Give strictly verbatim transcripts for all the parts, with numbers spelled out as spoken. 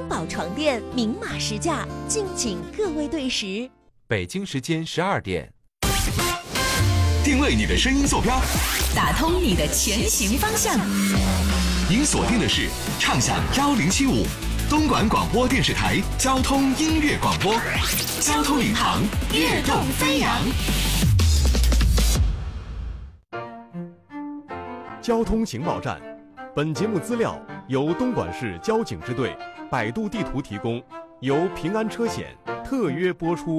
宝床垫明码实价，敬请各位对时。 北京时间十二点， 定位你的声音坐标， 打通你的前行方向。 您锁定的是畅享幺零七五东莞广播电视台交通音乐广播，交通领航，跃动飞扬。 交通情报站，本节目资料由东莞市交警支队、百度地图提供，由平安车险特约播出。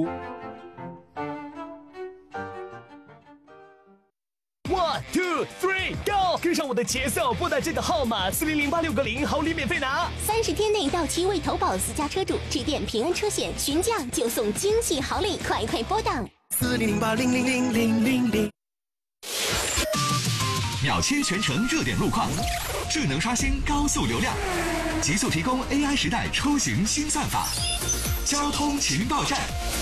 One two three go， 跟上我的节奏，拨打这个号码四零零八六个零，好礼免费拿。 三十天内到期未投保私家车主，致电平安车险询价就送惊喜好礼，快快拨打四零零八零零零零零零。 秒切全程热点路况，智能刷新高速流量，极速提供 A I 时代出行新算法。交通情报站。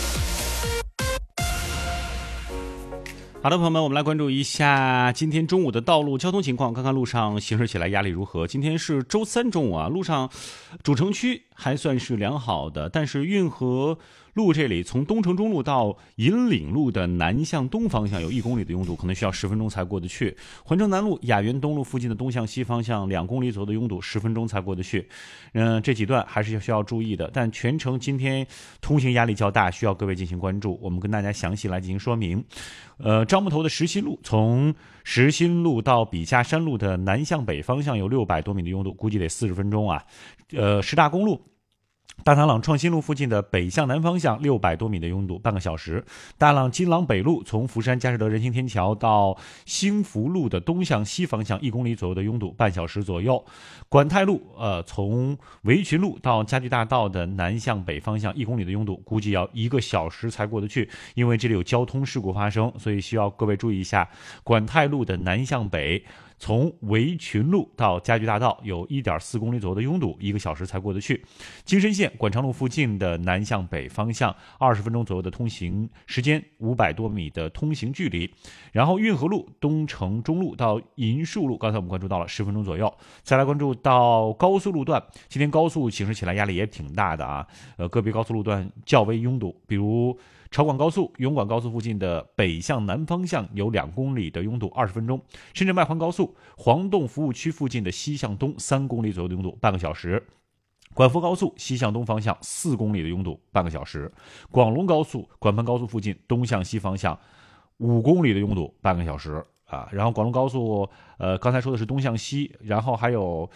好的，朋友们，我们来关注一下今天中午的道路交通情况，看看路上行驶起来压力如何。今天是周三中午啊，路上主城区还算是良好的，但是运河路这里从东城中路到银岭路的南向东方向有一公里的拥堵，可能需要十分钟才过得去。环城南路雅园东路附近的东向西方向两公里左右的拥堵，十分钟才过得去。嗯、呃，这几段还是需要注意的，但全程今天通行压力较大，需要各位进行关注。我们跟大家详细来进行说明。呃，樟木头的石新路从石新路到笔架山路的南向北方向有六百多米的拥堵，估计得四十分钟啊。呃，石大公路大塘朗创新路附近的北向南方向六百多米的拥堵，半个小时。大浪金朗北路从福山佳士得人行天桥到兴福路的东向西方向一公里左右的拥堵，半小时左右。管泰路呃从围群路到家具大道的南向北方向一公里的拥堵，估计要一个小时才过得去，因为这里有交通事故发生，所以需要各位注意一下。管泰路的南向北从围群路到家具大道有 一点四公里左右的拥堵，一个小时才过得去。京深线管长路附近的南向北方向二十分钟左右的通行时间，五百多米的通行距离。然后运河路东城中路到银树路，刚才我们关注到了十分钟左右。再来关注到高速路段，今天高速行驶起来压力也挺大的啊，呃，个别高速路段较为拥堵，比如潮广高速、永广高速附近的北向南方向有两公里的拥堵，二十分钟。深圳外环高速黄洞服务区附近的西向东三公里左右的拥堵，半个小时。广佛高速西向东方向四公里的拥堵，半个小时。广龙高速广盘高速附近东向西方向五公里的拥堵，半个小时。啊，然后广东高速，呃，刚才说的是东向西，然后还有